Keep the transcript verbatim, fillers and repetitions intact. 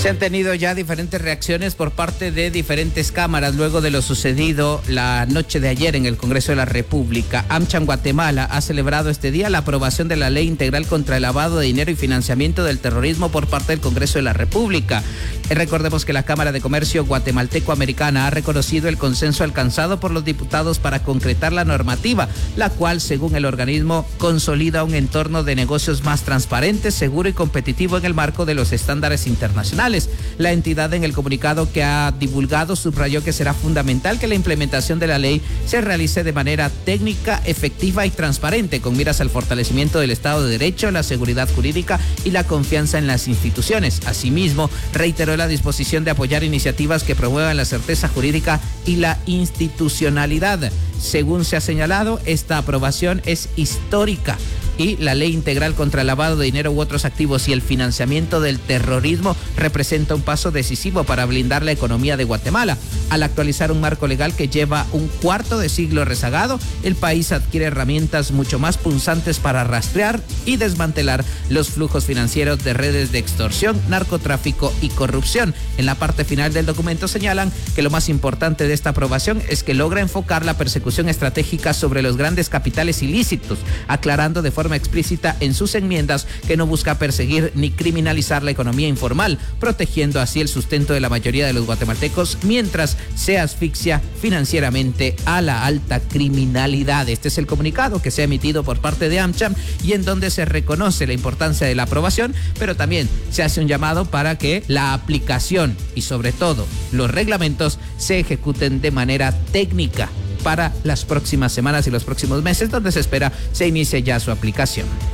Se han tenido ya diferentes reacciones por parte de diferentes cámaras luego de lo sucedido la noche de ayer en el Congreso de la República. AmCham Guatemala ha celebrado este día la aprobación de la Ley Integral contra el Lavado de Dinero y Financiamiento del Terrorismo por parte del Congreso de la República. Recordemos que la Cámara de Comercio Guatemalteco-Americana ha reconocido el consenso alcanzado por los diputados para concretar la normativa, la cual, según el organismo, consolida un entorno de negocios más transparente, seguro y competitivo en el marco de los estándares internacionales. La entidad, en el comunicado que ha divulgado, subrayó que será fundamental que la implementación de la ley se realice de manera técnica, efectiva y transparente, con miras al fortalecimiento del Estado de Derecho, la seguridad jurídica y la confianza en las instituciones. Asimismo, reiteró la disposición de apoyar iniciativas que promuevan la certeza jurídica y la institucionalidad. Según se ha señalado, esta aprobación es histórica y la Ley Integral contra el Lavado de Dinero u otros activos y el financiamiento del terrorismo representa un paso decisivo para blindar la economía de Guatemala. Al actualizar un marco legal que lleva un cuarto de siglo rezagado, el país adquiere herramientas mucho más punzantes para rastrear y desmantelar los flujos financieros de redes de extorsión, narcotráfico y corrupción. En la parte final del documento señalan que lo más importante de esta aprobación es que logra enfocar la persecución estratégica sobre los grandes capitales ilícitos, aclarando de forma explícita en sus enmiendas que no busca perseguir ni criminalizar la economía informal, protegiendo así el sustento de la mayoría de los guatemaltecos mientras se asfixia financieramente a la alta criminalidad. Este es el comunicado que se ha emitido por parte de AmCham y en donde se reconoce la importancia de la aprobación, pero también se hace un llamado para que la aplicación y sobre todo los reglamentos se ejecuten de manera técnica para las próximas semanas y los próximos meses, donde se espera se inicie ya su aplicación.